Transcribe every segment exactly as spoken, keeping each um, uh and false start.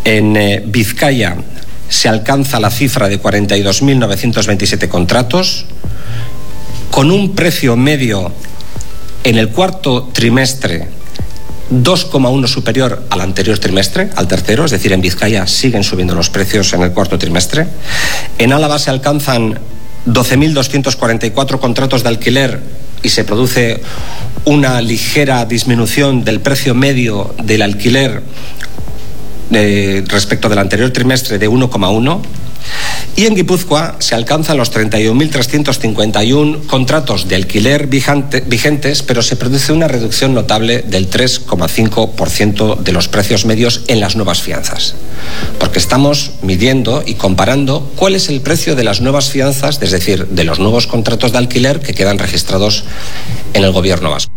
En eh, Vizcaya se alcanza la cifra de cuarenta y dos mil novecientos veintisiete contratos, con un precio medio en el cuarto trimestre dos coma uno superior al anterior trimestre, al tercero, es decir, en Vizcaya siguen subiendo los precios en el cuarto trimestre. En Álava se alcanzan doce mil doscientos cuarenta y cuatro contratos de alquiler y se produce una ligera disminución del precio medio del alquiler eh, respecto del anterior trimestre de uno coma uno. Y en Guipúzcoa se alcanzan los treinta y un mil trescientos cincuenta y uno contratos de alquiler vigente, vigentes, pero se produce una reducción notable del tres coma cinco por ciento de los precios medios en las nuevas fianzas. Porque estamos midiendo y comparando cuál es el precio de las nuevas fianzas, es decir, de los nuevos contratos de alquiler que quedan registrados en el Gobierno vasco.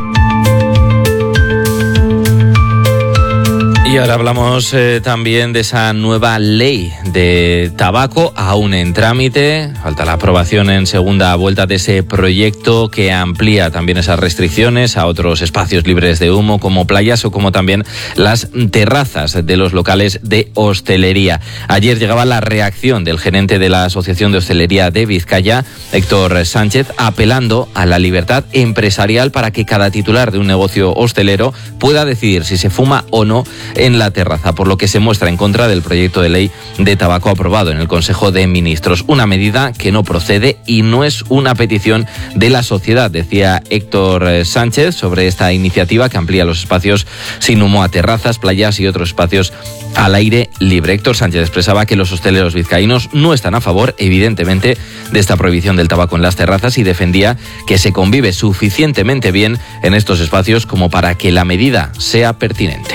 Y ahora hablamos eh, también de esa nueva ley de tabaco, aún en trámite. Falta la aprobación en segunda vuelta de ese proyecto que amplía también esas restricciones a otros espacios libres de humo, como playas o como también las terrazas de los locales de hostelería. Ayer llegaba la reacción del gerente de la Asociación de Hostelería de Vizcaya, Héctor Sánchez, apelando a la libertad empresarial para que cada titular de un negocio hostelero pueda decidir si se fuma o no en la terraza, por lo que se muestra en contra del proyecto de ley de tabaco aprobado en el Consejo de Ministros. Una medida que no procede y no es una petición de la sociedad, decía Héctor Sánchez sobre esta iniciativa que amplía los espacios sin humo a terrazas, playas y otros espacios al aire libre. Héctor Sánchez expresaba que los hosteleros vizcaínos no están a favor, evidentemente, de esta prohibición del tabaco en las terrazas y defendía que se convive suficientemente bien en estos espacios como para que la medida sea pertinente.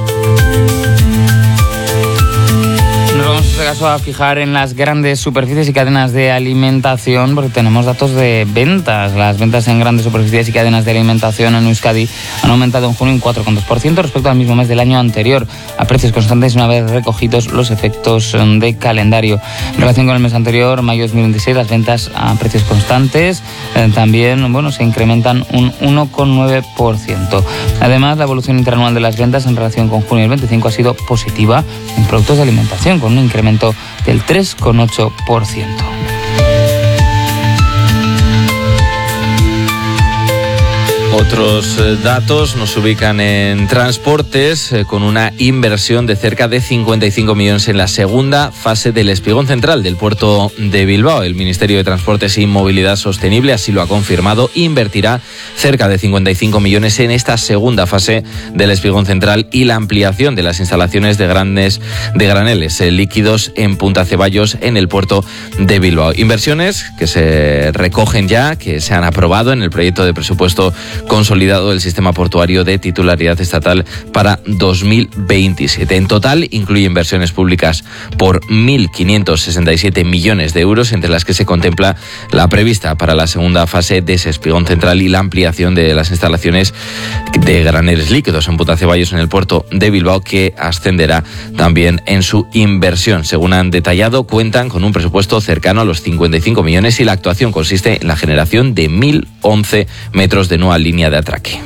Nos vamos en este caso a fijar en las grandes superficies y cadenas de alimentación porque tenemos datos de ventas. Las ventas en grandes superficies y cadenas de alimentación en Euskadi han aumentado en junio un cuatro coma dos por ciento respecto al mismo mes del año anterior, a precios constantes una vez recogidos los efectos de calendario. En relación con el mes anterior, mayo de dos mil veintiséis, las ventas a precios constantes eh, también bueno, se incrementan un uno coma nueve por ciento. Además, la evolución interanual de las ventas en relación con junio del veinticinco ha sido positiva en productos de alimentación, con un incremento del tres coma ocho por ciento. Otros datos nos ubican en transportes eh, con una inversión de cerca de cincuenta y cinco millones en la segunda fase del espigón central del puerto de Bilbao. El Ministerio de Transportes y Movilidad Sostenible así lo ha confirmado. Invertirá cerca de cincuenta y cinco millones en esta segunda fase del espigón central y la ampliación de las instalaciones de grandes de graneles eh, líquidos en Punta Ceballos en el puerto de Bilbao. Inversiones que se recogen ya, que se han aprobado en el proyecto de presupuesto consolidado del sistema portuario de titularidad estatal para dos mil veintisiete. En total incluye inversiones públicas por mil quinientos sesenta y siete millones de euros, entre las que se contempla la prevista para la segunda fase de ese espigón central y la ampliación de las instalaciones de graneles líquidos en Punta Ceballos en el puerto de Bilbao, que ascenderá también en su inversión. Según han detallado, cuentan con un presupuesto cercano a los cincuenta y cinco millones y la actuación consiste en la generación de mil once metros de nueva línea de atraque.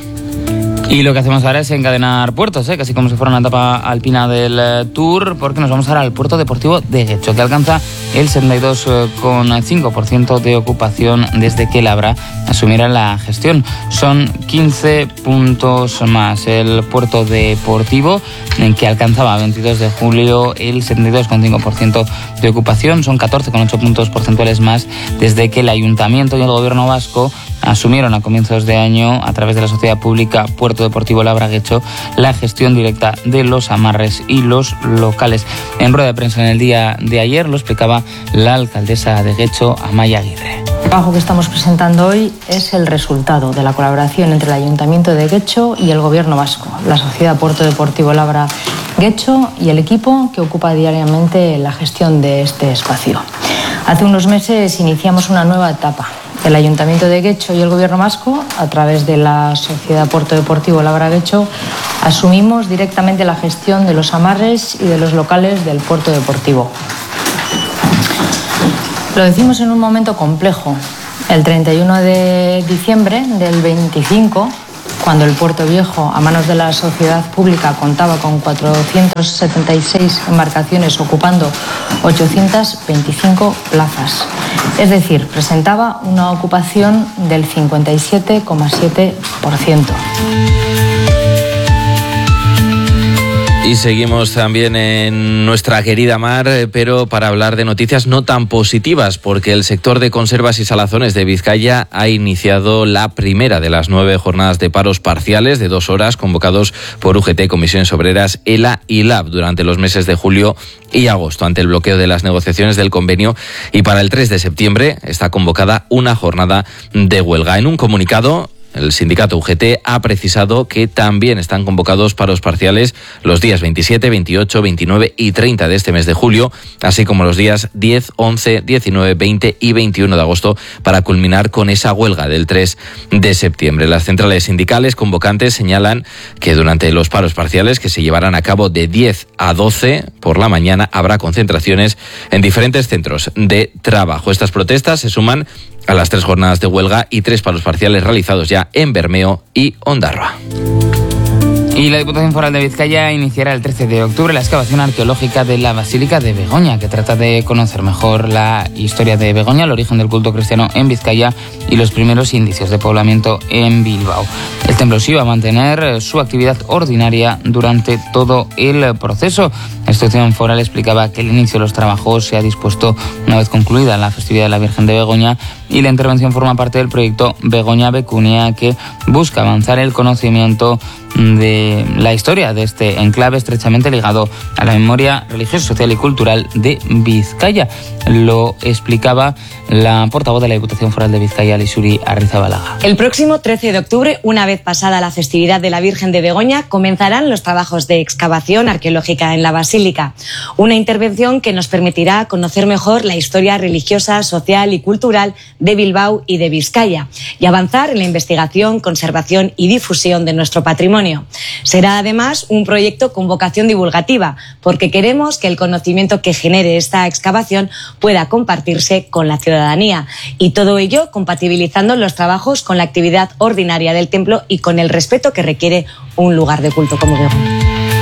Y lo que hacemos ahora es encadenar puertos, ¿eh? casi como si fuera una etapa alpina del eh, Tour, porque nos vamos ahora al puerto deportivo de Getxo, que alcanza el setenta y dos coma cinco por ciento de ocupación desde que Labra asumiera la gestión. Son quince puntos más. El puerto deportivo, en que alcanzaba a veintidós de julio el setenta y dos coma cinco por ciento de ocupación, son catorce coma ocho puntos porcentuales más desde que el Ayuntamiento y el Gobierno vasco asumieron a comienzos de año, a través de la sociedad pública Puerto Deportivo Labra Getxo, la gestión directa de los amarres y los locales. En rueda de prensa en el día de ayer lo explicaba la alcaldesa de Getxo, Amaia Aguirre. El trabajo que estamos presentando hoy es el resultado de la colaboración entre el Ayuntamiento de Getxo y el Gobierno vasco, la sociedad Puerto Deportivo Labra Getxo y el equipo que ocupa diariamente la gestión de este espacio. Hace unos meses iniciamos una nueva etapa. El Ayuntamiento de Getxo y el Gobierno vasco, a través de la Sociedad Puerto Deportivo Labra Getxo, asumimos directamente la gestión de los amarres y de los locales del Puerto Deportivo. Lo decimos en un momento complejo. El treinta y uno de diciembre del veinticinco, cuando el Puerto Viejo, a manos de la sociedad pública, contaba con cuatrocientas setenta y seis embarcaciones ocupando ochocientas veinticinco plazas. Es decir, presentaba una ocupación del cincuenta y siete coma siete por ciento. Y seguimos también en nuestra querida mar, pero para hablar de noticias no tan positivas, porque el sector de conservas y salazones de Vizcaya ha iniciado la primera de las nueve jornadas de paros parciales de dos horas convocados por U G T, Comisiones Obreras, ELA y LAB durante los meses de julio y agosto, ante el bloqueo de las negociaciones del convenio, y para el tres de septiembre está convocada una jornada de huelga. En un comunicado, el sindicato U G T ha precisado que también están convocados paros parciales los días veintisiete, veintiocho, veintinueve y treinta de este mes de julio, así como los días diez, once, diecinueve, veinte y veintiuno de agosto, para culminar con esa huelga del tres de septiembre. Las centrales sindicales convocantes señalan que durante los paros parciales, que se llevarán a cabo de diez a doce por la mañana, habrá concentraciones en diferentes centros de trabajo. Estas protestas se suman a las tres jornadas de huelga y tres paros parciales realizados ya en Bermeo y Ondarroa. Y la Diputación Foral de Vizcaya iniciará el trece de octubre la excavación arqueológica de la Basílica de Begoña, que trata de conocer mejor la historia de Begoña, el origen del culto cristiano en Vizcaya y los primeros indicios de poblamiento en Bilbao. El templo sí va a mantener su actividad ordinaria durante todo el proceso. La institución foral explicaba que el inicio de los trabajos se ha dispuesto una vez concluida la festividad de la Virgen de Begoña, y la intervención forma parte del proyecto Begoña Becunia, que busca avanzar el conocimiento de la historia de este enclave estrechamente ligado a la memoria religiosa, social y cultural de Vizcaya. Lo explicaba la portavoz de la Diputación Foral de Vizcaya, Lixuri Arrizabalaga. El próximo trece de octubre, una vez pasada la festividad de la Virgen de Begoña, comenzarán los trabajos de excavación arqueológica en la Basílica. Una intervención que nos permitirá conocer mejor la historia religiosa, social y cultural de Bilbao y de Vizcaya, y avanzar en la investigación, conservación y difusión de nuestro patrimonio. Será además un proyecto con vocación divulgativa, porque queremos que el conocimiento que genere esta excavación pueda compartirse con la ciudadanía, y todo ello compatibilizando los trabajos con la actividad ordinaria del templo y con el respeto que requiere un lugar de culto como Begoña.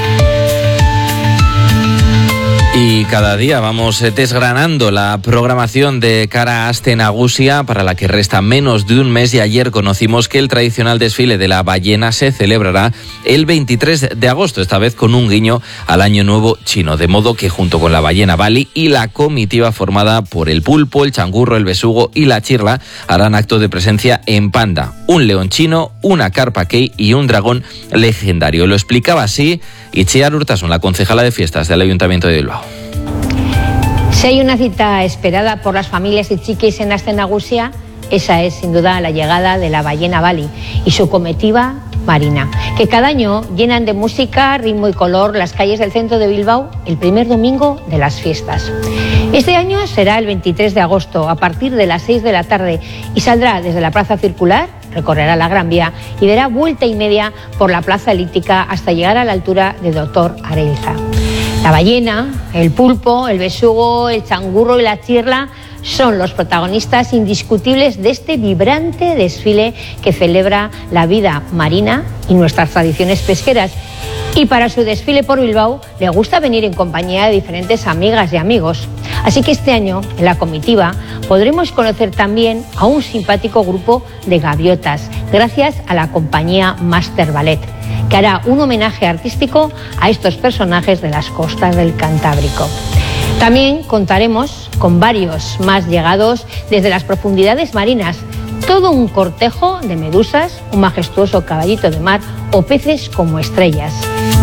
Y cada día vamos desgranando la programación de cara a Aste Nagusia, para la que resta menos de un mes, y ayer conocimos que el tradicional desfile de la ballena se celebrará el veintitrés de agosto, esta vez con un guiño al Año Nuevo chino, de modo que junto con la ballena Bali y la comitiva formada por el pulpo, el changurro, el besugo y la chirla harán acto de presencia en Panda, un león chino, una carpa kei y un dragón legendario. Lo explicaba así Itziar Urtasun, la concejala de fiestas del Ayuntamiento de Bilbao. Si hay una cita esperada por las familias y chiquis en Aste Nagusia, esa es sin duda la llegada de la ballena Bali y su comitiva marina, que cada año llenan de música, ritmo y color las calles del centro de Bilbao el primer domingo de las fiestas. Este año será el veintitrés de agosto a partir de las seis de la tarde y saldrá desde la Plaza Circular, recorrerá la Gran Vía y dará vuelta y media por la Plaza Elíptica hasta llegar a la altura de Doctor Areilza. La ballena, el pulpo, el besugo, el changurro y la chirla son los protagonistas indiscutibles de este vibrante desfile que celebra la vida marina y nuestras tradiciones pesqueras. Y para su desfile por Bilbao le gusta venir en compañía de diferentes amigas y amigos. Así que este año, en la comitiva, podremos conocer también a un simpático grupo de gaviotas, gracias a la compañía Master Ballet, que hará un homenaje artístico a estos personajes de las costas del Cantábrico. También contaremos con varios más llegados desde las profundidades marinas, todo un cortejo de medusas, un majestuoso caballito de mar o peces como estrellas.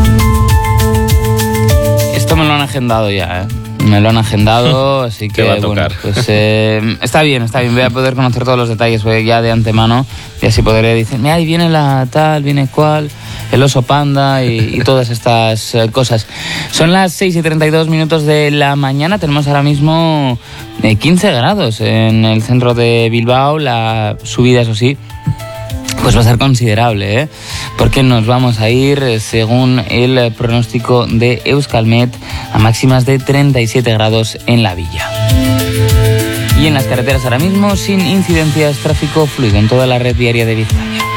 Esto me lo han agendado ya, ¿eh? Me lo han agendado, así que va a tocar. Bueno, pues eh, está bien, está bien. Voy a poder conocer todos los detalles ya de antemano, y así podré decir, mira, ahí viene la tal, viene cual, el oso panda y, y todas estas eh, cosas. Son las seis y treinta y dos minutos de la mañana. Tenemos ahora mismo eh, quince grados en el centro de Bilbao. La subida, eso sí, pues va a ser considerable, ¿eh? Porque nos vamos a ir, según el pronóstico de Euskalmet, a máximas de treinta y siete grados en la villa. Y en las carreteras ahora mismo, sin incidencias, tráfico fluido en toda la red viaria de Vizcaya.